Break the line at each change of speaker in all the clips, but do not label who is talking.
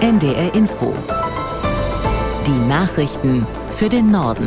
NDR Info. Die Nachrichten für den Norden.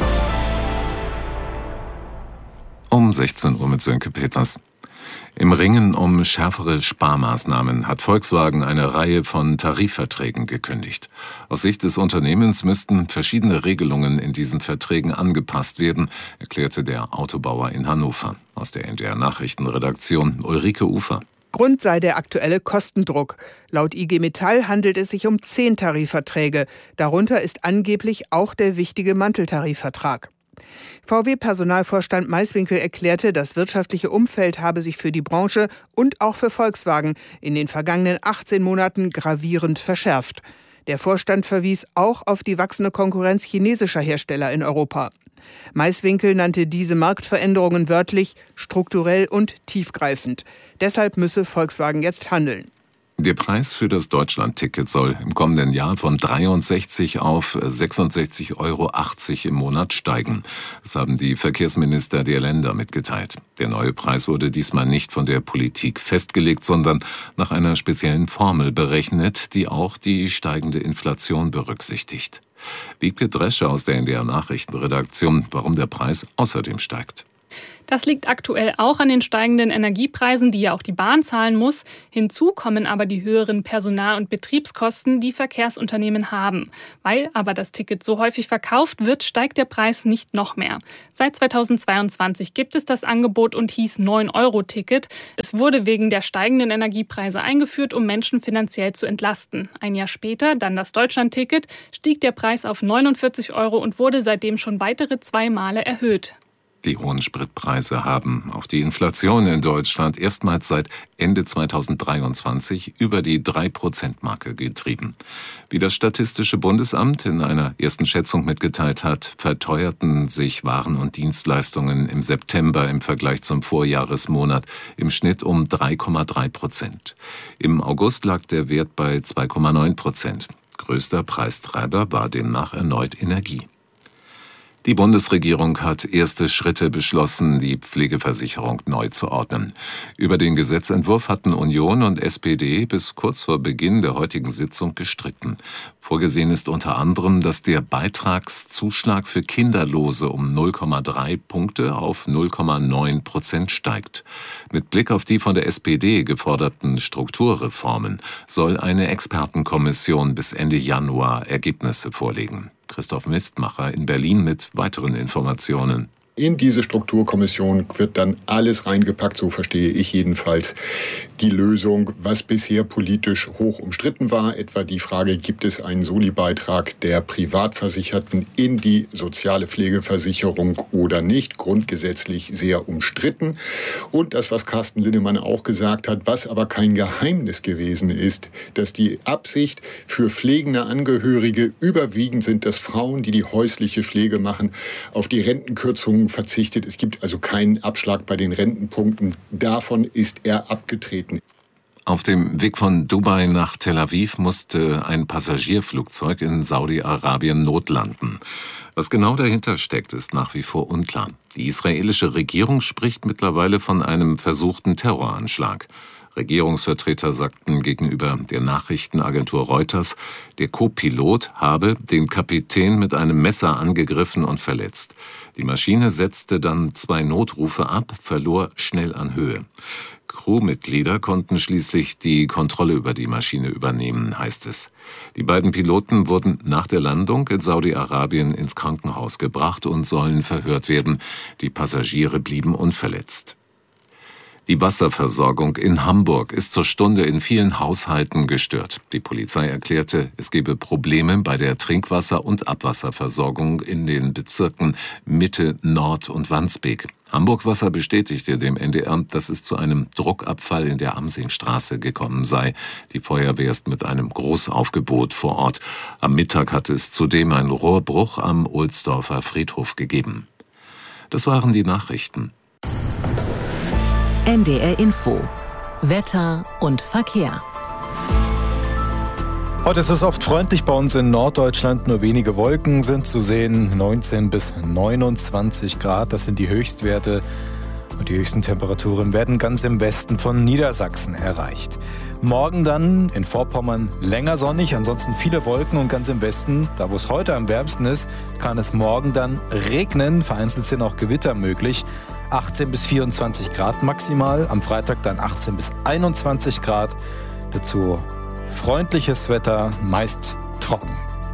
Um 16 Uhr mit Sönke Peters. Im Ringen um schärfere Sparmaßnahmen hat Volkswagen eine Reihe von Tarifverträgen gekündigt. Aus Sicht des Unternehmens müssten verschiedene Regelungen in diesen Verträgen angepasst werden, erklärte der Autobauer in Hannover. Aus der NDR Nachrichtenredaktion Ulrike Ufer.
Grund sei der aktuelle Kostendruck. Laut IG Metall handelt es sich um 10 Tarifverträge. Darunter ist angeblich auch der wichtige Manteltarifvertrag. VW-Personalvorstand Maiswinkel erklärte, das wirtschaftliche Umfeld habe sich für die Branche und auch für Volkswagen in den vergangenen 18 Monaten gravierend verschärft. Der Vorstand verwies auch auf die wachsende Konkurrenz chinesischer Hersteller in Europa. Maiswinkel nannte diese Marktveränderungen wörtlich strukturell und tiefgreifend. Deshalb müsse Volkswagen jetzt handeln.
Der Preis für das Deutschland-Ticket soll im kommenden Jahr von 63 auf 66,80 € im Monat steigen. Das haben die Verkehrsminister der Länder mitgeteilt. Der neue Preis wurde diesmal nicht von der Politik festgelegt, sondern nach einer speziellen Formel berechnet, die auch die steigende Inflation berücksichtigt. Wiebke Drescher aus der NDR Nachrichtenredaktion, warum der Preis außerdem steigt.
Das liegt aktuell auch an den steigenden Energiepreisen, die ja auch die Bahn zahlen muss. Hinzu kommen aber die höheren Personal- und Betriebskosten, die Verkehrsunternehmen haben. Weil aber das Ticket so häufig verkauft wird, steigt der Preis nicht noch mehr. Seit 2022 gibt es das Angebot und hieß 9-Euro-Ticket. Es wurde wegen der steigenden Energiepreise eingeführt, um Menschen finanziell zu entlasten. Ein Jahr später, dann das Deutschland-Ticket, stieg der Preis auf 49 € und wurde seitdem schon weitere 2 Male erhöht.
Die hohen Spritpreise haben auf die Inflation in Deutschland erstmals seit Ende 2023 über die 3%-Marke getrieben. Wie das Statistische Bundesamt in einer ersten Schätzung mitgeteilt hat, verteuerten sich Waren und Dienstleistungen im September im Vergleich zum Vorjahresmonat im Schnitt um 3,3%. Im August lag der Wert bei 2,9%. Größter Preistreiber war demnach erneut Energie. Die Bundesregierung hat erste Schritte beschlossen, die Pflegeversicherung neu zu ordnen. Über den Gesetzentwurf hatten Union und SPD bis kurz vor Beginn der heutigen Sitzung gestritten. Vorgesehen ist unter anderem, dass der Beitragszuschlag für Kinderlose um 0,3 Punkte auf 0,9% steigt. Mit Blick auf die von der SPD geforderten Strukturreformen soll eine Expertenkommission bis Ende Januar Ergebnisse vorlegen. Christoph Mistmacher in Berlin mit weiteren Informationen.
In diese Strukturkommission wird dann alles reingepackt, so verstehe ich jedenfalls die Lösung, was bisher politisch hoch umstritten war. Etwa die Frage, gibt es einen Solibeitrag der Privatversicherten in die soziale Pflegeversicherung oder nicht? Grundgesetzlich sehr umstritten. Und das, was Carsten Linnemann auch gesagt hat, was aber kein Geheimnis gewesen ist, dass die Absicht für pflegende Angehörige überwiegend sind, dass Frauen, die häusliche Pflege machen, auf die Rentenkürzungen verzichtet. Es gibt also keinen Abschlag bei den Rentenpunkten. Davon ist er abgetreten.
Auf dem Weg von Dubai nach Tel Aviv musste ein Passagierflugzeug in Saudi-Arabien notlanden. Was genau dahinter steckt, ist nach wie vor unklar. Die israelische Regierung spricht mittlerweile von einem versuchten Terroranschlag. Regierungsvertreter sagten gegenüber der Nachrichtenagentur Reuters, der Co-Pilot habe den Kapitän mit einem Messer angegriffen und verletzt. Die Maschine setzte dann 2 Notrufe ab, verlor schnell an Höhe. Crewmitglieder konnten schließlich die Kontrolle über die Maschine übernehmen, heißt es. Die beiden Piloten wurden nach der Landung in Saudi-Arabien ins Krankenhaus gebracht und sollen verhört werden. Die Passagiere blieben unverletzt. Die Wasserversorgung in Hamburg ist zur Stunde in vielen Haushalten gestört. Die Polizei erklärte, es gebe Probleme bei der Trinkwasser- und Abwasserversorgung in den Bezirken Mitte, Nord und Wandsbek. Hamburg Wasser bestätigte dem NDR, dass es zu einem Druckabfall in der Amsingstraße gekommen sei. Die Feuerwehr ist mit einem Großaufgebot vor Ort. Am Mittag hat es zudem einen Rohrbruch am Ohlsdorfer Friedhof gegeben. Das waren die Nachrichten.
NDR Info. Wetter und Verkehr.
Heute ist es oft freundlich bei uns in Norddeutschland. Nur wenige Wolken sind zu sehen. 19 bis 29 Grad, das sind die Höchstwerte. Und die höchsten Temperaturen werden ganz im Westen von Niedersachsen erreicht. Morgen dann in Vorpommern länger sonnig, ansonsten viele Wolken und ganz im Westen, da wo es heute am wärmsten ist, kann es morgen dann regnen. Vereinzelt sind auch Gewitter möglich. 18 bis 24 Grad maximal, am Freitag dann 18 bis 21 Grad. Dazu freundliches Wetter, meist trocken.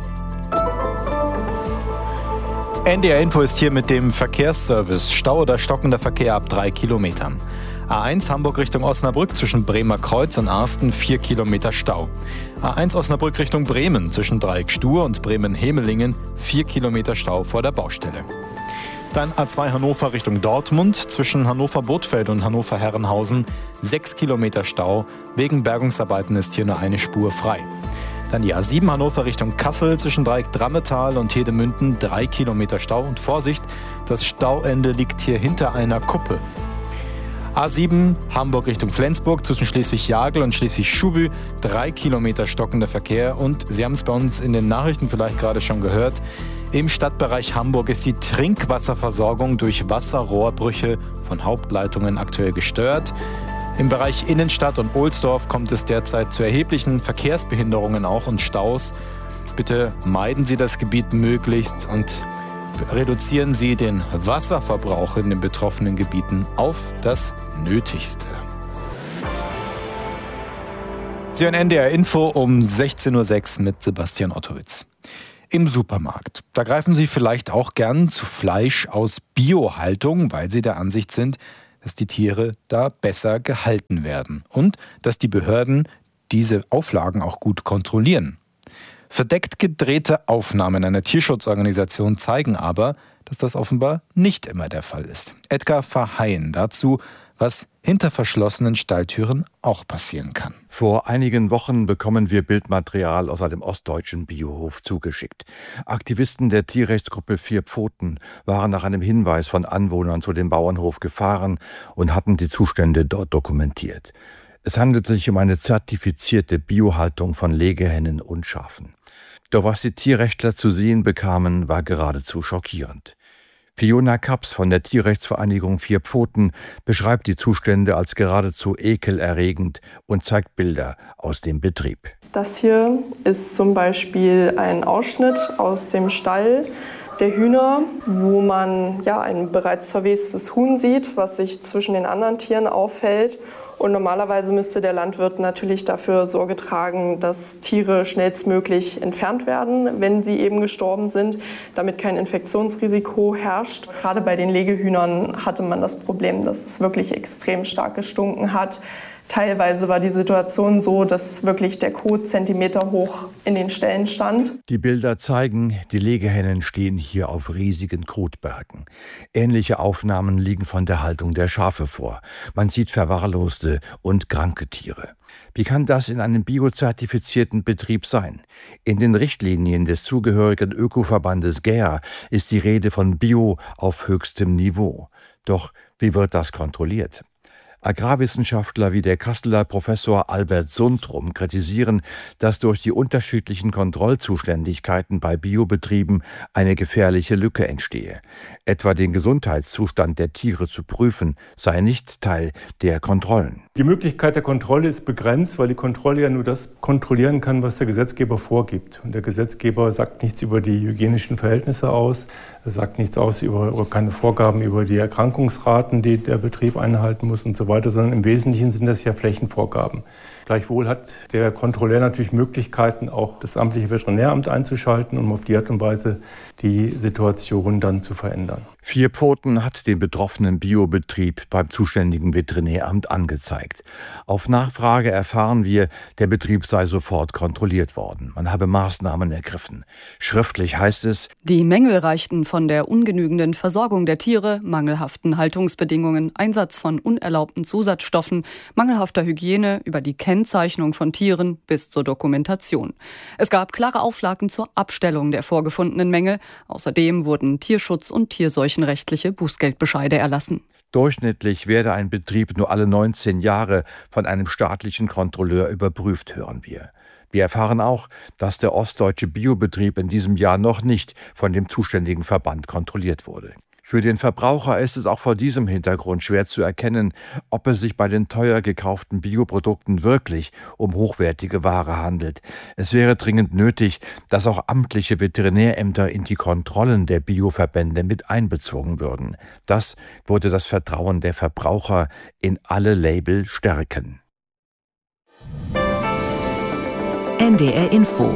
NDR Info ist hier mit dem Verkehrsservice. Stau oder stockender Verkehr ab 3 Kilometern. A1 Hamburg Richtung Osnabrück zwischen Bremer Kreuz und Arsten 4 Kilometer Stau. A1 Osnabrück Richtung Bremen zwischen Dreieck Stur und Bremen-Hemelingen 4 Kilometer Stau vor der Baustelle. Dann A2 Hannover Richtung Dortmund zwischen Hannover-Bothfeld und Hannover-Herrenhausen 6 Kilometer Stau. Wegen Bergungsarbeiten ist hier nur eine Spur frei. Dann die A7 Hannover Richtung Kassel zwischen Dreieck Drammetal und Hedemünden 3 Kilometer Stau. Und Vorsicht, das Stauende liegt hier hinter einer Kuppe. A7 Hamburg Richtung Flensburg zwischen Schleswig-Jagel und Schleswig-Schubü 3 Kilometer stockender Verkehr. Und Sie haben es bei uns in den Nachrichten vielleicht gerade schon gehört, im Stadtbereich Hamburg ist die Trinkwasserversorgung durch Wasserrohrbrüche von Hauptleitungen aktuell gestört. Im Bereich Innenstadt und Ohlsdorf kommt es derzeit zu erheblichen Verkehrsbehinderungen auch und Staus. Bitte meiden Sie das Gebiet möglichst und reduzieren Sie den Wasserverbrauch in den betroffenen Gebieten auf das Nötigste. Sie hören NDR Info um 16.06 Uhr mit Sebastian Ottowitz. Im Supermarkt. Da greifen Sie vielleicht auch gern zu Fleisch aus Biohaltung, weil Sie der Ansicht sind, dass die Tiere da besser gehalten werden und dass die Behörden diese Auflagen auch gut kontrollieren. Verdeckt gedrehte Aufnahmen einer Tierschutzorganisation zeigen aber, dass das offenbar nicht immer der Fall ist. Edgar Verheyen dazu, was hinter verschlossenen Stalltüren auch passieren kann.
Vor einigen Wochen bekommen wir Bildmaterial aus einem ostdeutschen Biohof zugeschickt. Aktivisten der Tierrechtsgruppe Vier Pfoten waren nach einem Hinweis von Anwohnern zu dem Bauernhof gefahren und hatten die Zustände dort dokumentiert. Es handelt sich um eine zertifizierte Biohaltung von Legehennen und Schafen. Doch was die Tierrechtler zu sehen bekamen, war geradezu schockierend. Fiona Kaps von der Tierrechtsvereinigung Vier Pfoten beschreibt die Zustände als geradezu ekelerregend und zeigt Bilder aus dem Betrieb.
Das hier ist zum Beispiel ein Ausschnitt aus dem Stall der Hühner, wo man ein bereits verwestes Huhn sieht, was sich zwischen den anderen Tieren aufhält. Und normalerweise müsste der Landwirt natürlich dafür Sorge tragen, dass Tiere schnellstmöglich entfernt werden, wenn sie eben gestorben sind, damit kein Infektionsrisiko herrscht. Gerade bei den Legehühnern hatte man das Problem, dass es wirklich extrem stark gestunken hat. Teilweise war die Situation so, dass wirklich der Kot Zentimeter hoch in den Ställen stand.
Die Bilder zeigen, die Legehennen stehen hier auf riesigen Kotbergen. Ähnliche Aufnahmen liegen von der Haltung der Schafe vor. Man sieht verwahrloste und kranke Tiere. Wie kann das in einem biozertifizierten Betrieb sein? In den Richtlinien des zugehörigen Ökoverbandes GEA ist die Rede von Bio auf höchstem Niveau. Doch wie wird das kontrolliert? Agrarwissenschaftler wie der Kasseler Professor Albert Sundrum kritisieren, dass durch die unterschiedlichen Kontrollzuständigkeiten bei Biobetrieben eine gefährliche Lücke entstehe. Etwa den Gesundheitszustand der Tiere zu prüfen, sei nicht Teil der Kontrollen.
Die Möglichkeit der Kontrolle ist begrenzt, weil die Kontrolle ja nur das kontrollieren kann, was der Gesetzgeber vorgibt. Und der Gesetzgeber sagt nichts über die hygienischen Verhältnisse aus, er sagt nichts aus über keine Vorgaben über die Erkrankungsraten, die der Betrieb einhalten muss und so weiter, sondern im Wesentlichen sind das ja Flächenvorgaben. Gleichwohl hat der Kontrolleur natürlich Möglichkeiten, auch das amtliche Veterinäramt einzuschalten, um auf die Art und Weise die Situation dann zu verändern.
Vier Pfoten hat den betroffenen Biobetrieb beim zuständigen Veterinäramt angezeigt. Auf Nachfrage erfahren wir, der Betrieb sei sofort kontrolliert worden. Man habe Maßnahmen ergriffen. Schriftlich heißt es:
Die Mängel reichten von der ungenügenden Versorgung der Tiere, mangelhaften Haltungsbedingungen, Einsatz von unerlaubten Zusatzstoffen, mangelhafter Hygiene über die Kennzeichnung von Tieren bis zur Dokumentation. Es gab klare Auflagen zur Abstellung der vorgefundenen Mängel. Außerdem wurden Tierschutz- und tierseuchenrechtliche Bußgeldbescheide erlassen.
Durchschnittlich werde ein Betrieb nur alle 19 Jahre von einem staatlichen Kontrolleur überprüft, hören wir. Wir erfahren auch, dass der ostdeutsche Biobetrieb in diesem Jahr noch nicht von dem zuständigen Verband kontrolliert wurde. Für den Verbraucher ist es auch vor diesem Hintergrund schwer zu erkennen, ob es sich bei den teuer gekauften Bioprodukten wirklich um hochwertige Ware handelt. Es wäre dringend nötig, dass auch amtliche Veterinärämter in die Kontrollen der Bioverbände mit einbezogen würden. Das würde das Vertrauen der Verbraucher in alle Label stärken.
NDR Info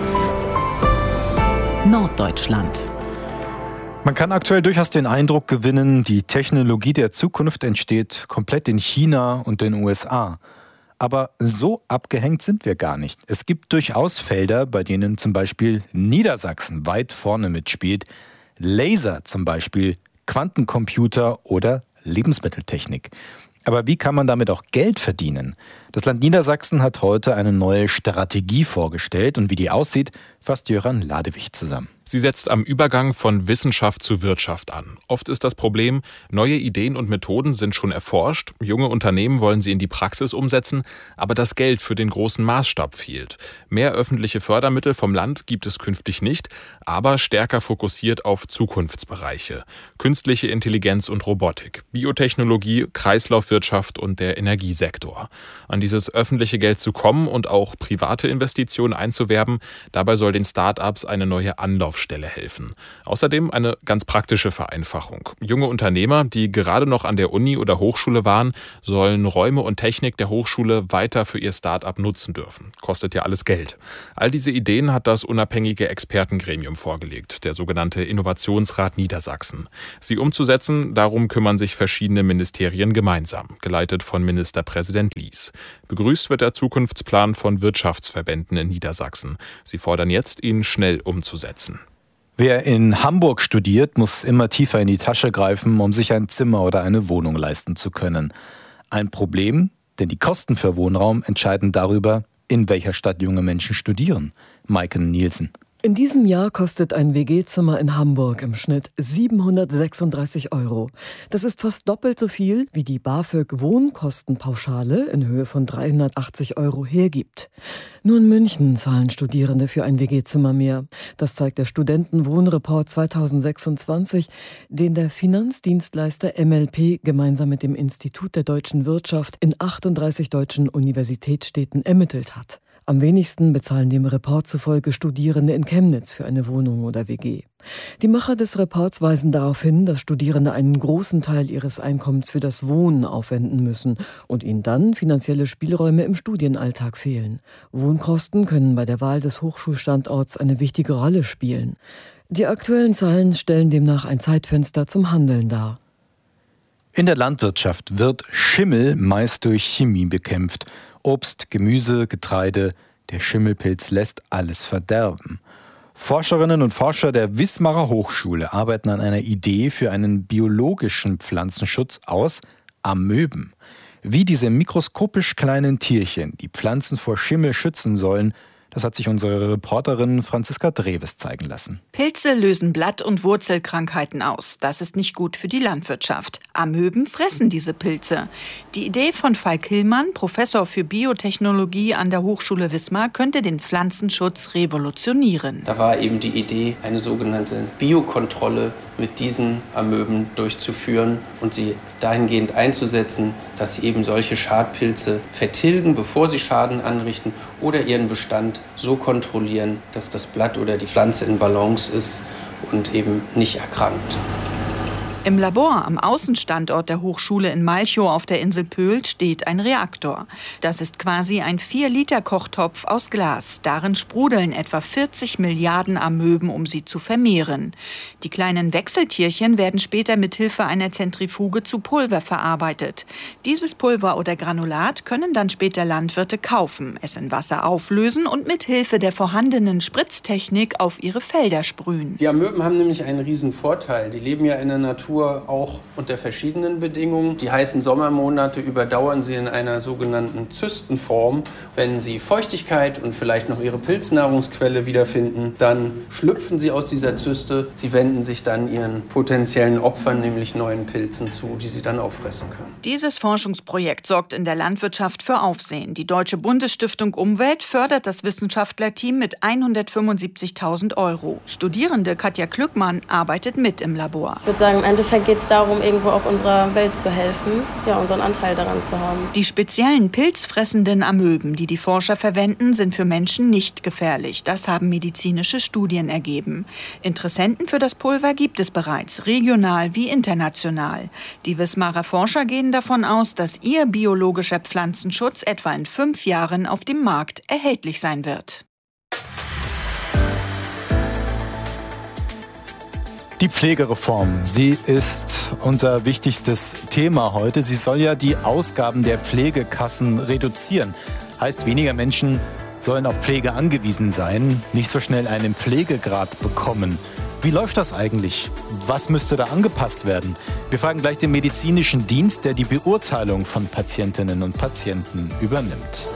Norddeutschland.
Man kann aktuell durchaus den Eindruck gewinnen, die Technologie der Zukunft entsteht komplett in China und den USA. Aber so abgehängt sind wir gar nicht. Es gibt durchaus Felder, bei denen zum Beispiel Niedersachsen weit vorne mitspielt. Laser zum Beispiel, Quantencomputer oder Lebensmitteltechnik. Aber wie kann man damit auch Geld verdienen? Das Land Niedersachsen hat heute eine neue Strategie vorgestellt und wie die aussieht, fasst Jöran Ladewig zusammen.
Sie setzt am Übergang von Wissenschaft zu Wirtschaft an. Oft ist das Problem, neue Ideen und Methoden sind schon erforscht, junge Unternehmen wollen sie in die Praxis umsetzen, aber das Geld für den großen Maßstab fehlt. Mehr öffentliche Fördermittel vom Land gibt es künftig nicht, aber stärker fokussiert auf Zukunftsbereiche. Künstliche Intelligenz und Robotik, Biotechnologie, Kreislaufwirtschaft und der Energiesektor. An dieses öffentliche Geld zu kommen und auch private Investitionen einzuwerben, dabei soll den Start-ups eine neue Anlaufstelle helfen. Außerdem eine ganz praktische Vereinfachung. Junge Unternehmer, die gerade noch an der Uni oder Hochschule waren, sollen Räume und Technik der Hochschule weiter für ihr Start-up nutzen dürfen. Kostet ja alles Geld. All diese Ideen hat das unabhängige Expertengremium vorgelegt, der sogenannte Innovationsrat Niedersachsen. Sie umzusetzen, darum kümmern sich verschiedene Ministerien gemeinsam, geleitet von Ministerpräsident Lies. Begrüßt wird der Zukunftsplan von Wirtschaftsverbänden in Niedersachsen. Sie fordern jetzt, ihn schnell umzusetzen.
Wer in Hamburg studiert, muss immer tiefer in die Tasche greifen, um sich ein Zimmer oder eine Wohnung leisten zu können. Ein Problem, denn die Kosten für Wohnraum entscheiden darüber, in welcher Stadt junge Menschen studieren. Maiken Nielsen.
In diesem Jahr kostet ein WG-Zimmer in Hamburg im Schnitt 736 €. Das ist fast doppelt so viel, wie die BAföG-Wohnkostenpauschale in Höhe von 380 € hergibt. Nur in München zahlen Studierende für ein WG-Zimmer mehr. Das zeigt der Studentenwohnreport 2026, den der Finanzdienstleister MLP gemeinsam mit dem Institut der deutschen Wirtschaft in 38 deutschen Universitätsstädten ermittelt hat. Am wenigsten bezahlen dem Report zufolge Studierende in Chemnitz für eine Wohnung oder WG. Die Macher des Reports weisen darauf hin, dass Studierende einen großen Teil ihres Einkommens für das Wohnen aufwenden müssen und ihnen dann finanzielle Spielräume im Studienalltag fehlen. Wohnkosten können bei der Wahl des Hochschulstandorts eine wichtige Rolle spielen. Die aktuellen Zahlen stellen demnach ein Zeitfenster zum Handeln dar.
In der Landwirtschaft wird Schimmel meist durch Chemie bekämpft. Obst, Gemüse, Getreide, der Schimmelpilz lässt alles verderben. Forscherinnen und Forscher der Wismarer Hochschule arbeiten an einer Idee für einen biologischen Pflanzenschutz aus Amöben. Wie diese mikroskopisch kleinen Tierchen die Pflanzen vor Schimmel schützen sollen, das hat sich unsere Reporterin Franziska Dreves zeigen lassen.
Pilze lösen Blatt- und Wurzelkrankheiten aus. Das ist nicht gut für die Landwirtschaft. Amöben fressen diese Pilze. Die Idee von Falk Hillmann, Professor für Biotechnologie an der Hochschule Wismar, könnte den Pflanzenschutz revolutionieren.
Da war eben die Idee, eine sogenannte Biokontrolle mit diesen Amöben durchzuführen und sie dahingehend einzusetzen, dass sie eben solche Schadpilze vertilgen, bevor sie Schaden anrichten, oder ihren Bestand so kontrollieren, dass das Blatt oder die Pflanze in Balance ist und eben nicht erkrankt.
Im Labor am Außenstandort der Hochschule in Malchow auf der Insel Pöhl steht ein Reaktor. Das ist quasi ein 4-Liter-Kochtopf aus Glas. Darin sprudeln etwa 40 Milliarden Amöben, um sie zu vermehren. Die kleinen Wechseltierchen werden später mit Hilfe einer Zentrifuge zu Pulver verarbeitet. Dieses Pulver oder Granulat können dann später Landwirte kaufen, es in Wasser auflösen und mit Hilfe der vorhandenen Spritztechnik auf ihre Felder sprühen.
Die Amöben haben nämlich einen riesen Vorteil. Die leben ja in der Natur auch unter verschiedenen Bedingungen. Die heißen Sommermonate überdauern sie in einer sogenannten Zystenform. Wenn sie Feuchtigkeit und vielleicht noch ihre Pilznahrungsquelle wiederfinden, dann schlüpfen sie aus dieser Zyste. Sie wenden sich dann ihren potenziellen Opfern, nämlich neuen Pilzen, zu, die sie dann auffressen können.
Dieses Forschungsprojekt sorgt in der Landwirtschaft für Aufsehen. Die Deutsche Bundesstiftung Umwelt fördert das Wissenschaftlerteam mit 175.000 €. Studierende Katja Klückmann arbeitet mit im Labor.
Ich würde sagen, im Endeffekt Endeffekt geht es darum, irgendwo auch unserer Welt zu helfen, ja, unseren Anteil daran zu haben.
Die speziellen pilzfressenden Amöben, die die Forscher verwenden, sind für Menschen nicht gefährlich. Das haben medizinische Studien ergeben. Interessenten für das Pulver gibt es bereits, regional wie international. Die Wismarer Forscher gehen davon aus, dass ihr biologischer Pflanzenschutz etwa in 5 Jahren auf dem Markt erhältlich sein wird.
Die Pflegereform, sie ist unser wichtigstes Thema heute. Sie soll ja die Ausgaben der Pflegekassen reduzieren. Heißt, weniger Menschen sollen auf Pflege angewiesen sein, nicht so schnell einen Pflegegrad bekommen. Wie läuft das eigentlich? Was müsste da angepasst werden? Wir fragen gleich den medizinischen Dienst, der die Beurteilung von Patientinnen und Patienten übernimmt.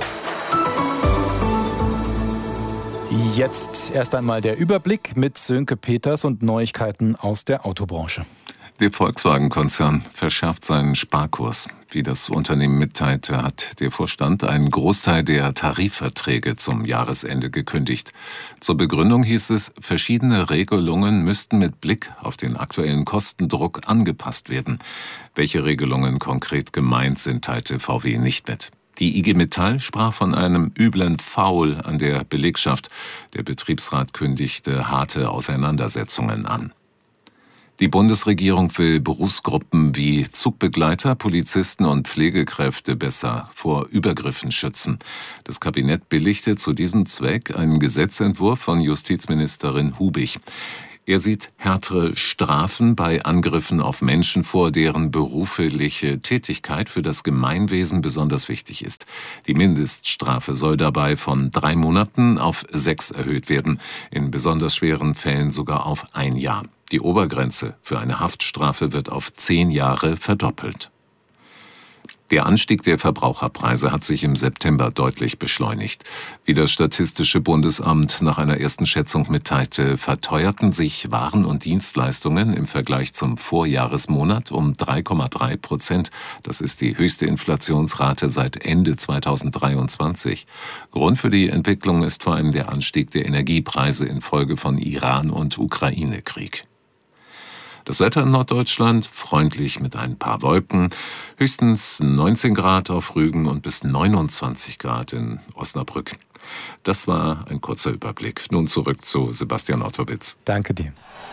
Jetzt erst einmal der Überblick mit Sönke Peters und Neuigkeiten aus der Autobranche.
Der Volkswagen-Konzern verschärft seinen Sparkurs. Wie das Unternehmen mitteilte, hat der Vorstand einen Großteil der Tarifverträge zum Jahresende gekündigt. Zur Begründung hieß es, verschiedene Regelungen müssten mit Blick auf den aktuellen Kostendruck angepasst werden. Welche Regelungen konkret gemeint sind, teilte VW nicht mit. Die IG Metall sprach von einem üblen Foul an der Belegschaft. Der Betriebsrat kündigte harte Auseinandersetzungen an. Die Bundesregierung will Berufsgruppen wie Zugbegleiter, Polizisten und Pflegekräfte besser vor Übergriffen schützen. Das Kabinett billigte zu diesem Zweck einen Gesetzentwurf von Justizministerin Hubig. Er sieht härtere Strafen bei Angriffen auf Menschen vor, deren berufliche Tätigkeit für das Gemeinwesen besonders wichtig ist. Die Mindeststrafe soll dabei von 3 Monaten auf 6 erhöht werden, in besonders schweren Fällen sogar auf 1 Jahr. Die Obergrenze für eine Haftstrafe wird auf 10 Jahre verdoppelt. Der Anstieg der Verbraucherpreise hat sich im September deutlich beschleunigt. Wie das Statistische Bundesamt nach einer ersten Schätzung mitteilte, verteuerten sich Waren und Dienstleistungen im Vergleich zum Vorjahresmonat um 3,3%. Das ist die höchste Inflationsrate seit Ende 2023. Grund für die Entwicklung ist vor allem der Anstieg der Energiepreise infolge von Iran- und Ukraine-Krieg. Das Wetter in Norddeutschland freundlich mit ein paar Wolken, höchstens 19 Grad auf Rügen und bis 29 Grad in Osnabrück. Das war ein kurzer Überblick. Nun zurück zu Sebastian Ottowitz.
Danke dir.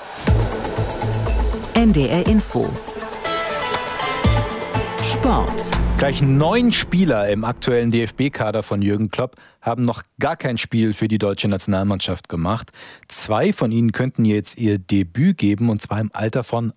NDR Info. Sport.
Gleich 9 Spieler im aktuellen DFB-Kader von Jürgen Klopp haben noch gar kein Spiel für die deutsche Nationalmannschaft gemacht. 2 von ihnen könnten jetzt ihr Debüt geben, und zwar im Alter von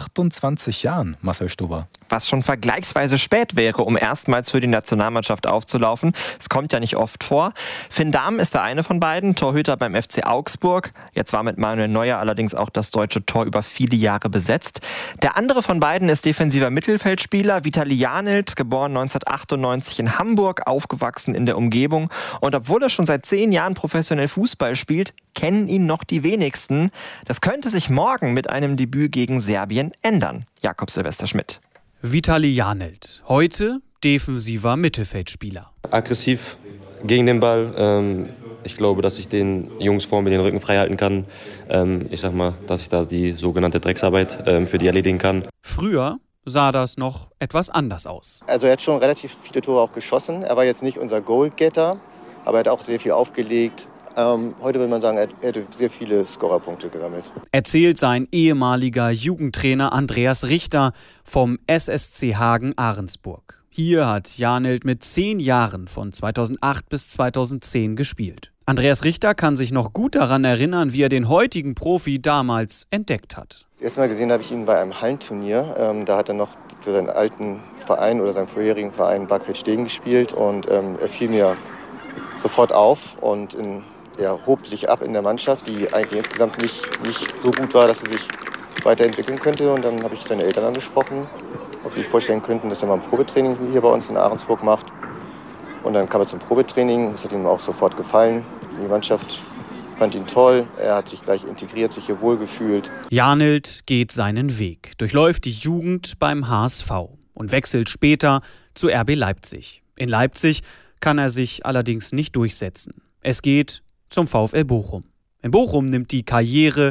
28 Jahren, Marcel Stober.
Was schon vergleichsweise spät wäre, um erstmals für die Nationalmannschaft aufzulaufen. Es kommt ja nicht oft vor. Finn Dahm ist der eine von beiden, Torhüter beim FC Augsburg. Jetzt war mit Manuel Neuer allerdings auch das deutsche Tor über viele Jahre besetzt. Der andere von beiden ist defensiver Mittelfeldspieler Vitali Janelt, geboren 1998 in Hamburg, aufgewachsen in der Umgebung. Und obwohl er schon seit 10 Jahren professionell Fußball spielt, kennen ihn noch die wenigsten. Das könnte sich morgen mit einem Debüt gegen Serbien ändern. Jakob Silvester Schmidt.
Vitali Janelt, heute defensiver Mittelfeldspieler.
Aggressiv gegen den Ball. Ich glaube, dass ich den Jungs vor mir den Rücken frei halten kann. Ich sag mal, dass ich da die sogenannte Drecksarbeit für die erledigen kann.
Früher sah das noch etwas anders aus.
Also er hat schon relativ viele Tore auch geschossen. Er war jetzt nicht unser Goalgetter, aber er hat auch sehr viel aufgelegt. Heute würde man sagen, er hätte sehr viele Scorerpunkte gesammelt.
Erzählt sein ehemaliger Jugendtrainer Andreas Richter vom SSC Hagen Ahrensburg. Hier hat Janelt mit 10 Jahren von 2008 bis 2010 gespielt. Andreas Richter kann sich noch gut daran erinnern, wie er den heutigen Profi damals entdeckt hat.
Das erste Mal gesehen habe ich ihn bei einem Hallenturnier. Da hat er noch für seinen alten Verein oder seinen vorherigen Verein Barkfeld-Stegen gespielt. Und er fiel mir sofort auf und hob sich ab in der Mannschaft, die eigentlich insgesamt nicht so gut war, dass sie sich weiterentwickeln könnte. Und dann habe ich seine Eltern angesprochen, ob sie sich vorstellen könnten, dass er mal ein Probetraining hier bei uns in Ahrensburg macht. Und dann kam er zum Probetraining. Das hat ihm auch sofort gefallen. Die Mannschaft fand ihn toll. Er hat sich gleich integriert, sich hier wohlgefühlt.
Janelt geht seinen Weg, durchläuft die Jugend beim HSV und wechselt später zu RB Leipzig. In Leipzig kann er sich allerdings nicht durchsetzen. Es geht zum VfL Bochum. In Bochum nimmt die Karriere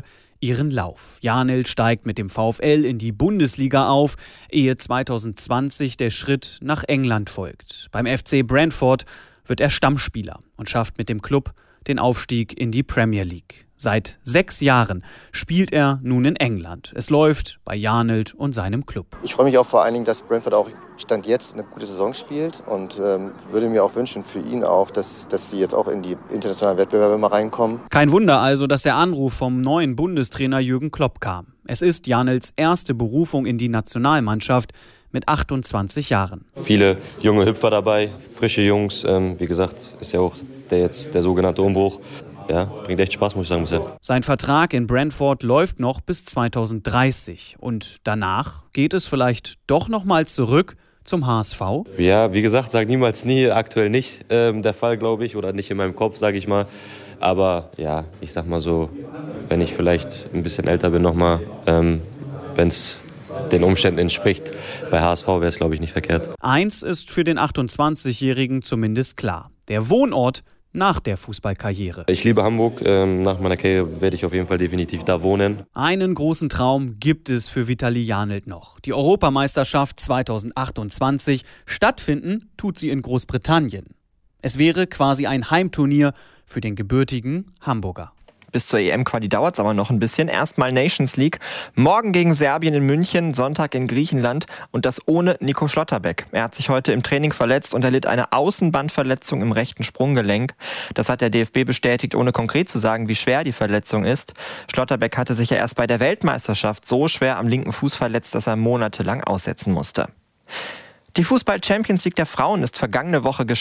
ihren Lauf. Janelt steigt mit dem VfL in die Bundesliga auf, ehe 2020 der Schritt nach England folgt. Beim FC Brentford wird er Stammspieler und schafft mit dem Klub den Aufstieg in die Premier League. Seit 6 Jahren spielt er nun in England. Es läuft bei Janelt und seinem Club.
Ich freue mich auch vor allen Dingen, dass Brentford auch Stand jetzt eine gute Saison spielt und würde mir auch wünschen für ihn auch, dass sie jetzt auch in die internationalen Wettbewerbe mal reinkommen.
Kein Wunder also, dass der Anruf vom neuen Bundestrainer Jürgen Klopp kam. Es ist Janels erste Berufung in die Nationalmannschaft mit 28 Jahren.
Viele junge Hüpfer dabei, frische Jungs. Wie gesagt, ist ja auch der sogenannte Umbruch. Ja, bringt echt Spaß, muss ich sagen bisher.
Sein Vertrag in Brentford läuft noch bis 2030. Und danach geht es vielleicht doch noch mal zurück zum HSV?
Ja, wie gesagt, sag niemals nie, aktuell nicht der Fall, glaube ich, oder nicht in meinem Kopf, sage ich mal. Aber ja, ich sag mal so, wenn ich vielleicht ein bisschen älter bin nochmal, wenn es den Umständen entspricht, bei HSV wäre es, glaube ich, nicht verkehrt.
Eins ist für den 28-Jährigen zumindest klar: Der Wohnort nach der Fußballkarriere.
Ich liebe Hamburg. Nach meiner Karriere werde ich auf jeden Fall definitiv da wohnen.
Einen großen Traum gibt es für Vitali Janelt noch. Die Europameisterschaft 2028. Stattfinden tut sie in Großbritannien. Es wäre quasi ein Heimturnier für den gebürtigen Hamburger.
Bis zur EM-Quali dauert es aber noch ein bisschen. Erstmal Nations League. Morgen gegen Serbien in München, Sonntag in Griechenland und das ohne Nico Schlotterbeck. Er hat sich heute im Training verletzt und erlitt eine Außenbandverletzung im rechten Sprunggelenk. Das hat der DFB bestätigt, ohne konkret zu sagen, wie schwer die Verletzung ist. Schlotterbeck hatte sich ja erst bei der Weltmeisterschaft so schwer am linken Fuß verletzt, dass er monatelang aussetzen musste. Die Fußball-Champions League der Frauen ist vergangene Woche gestartet.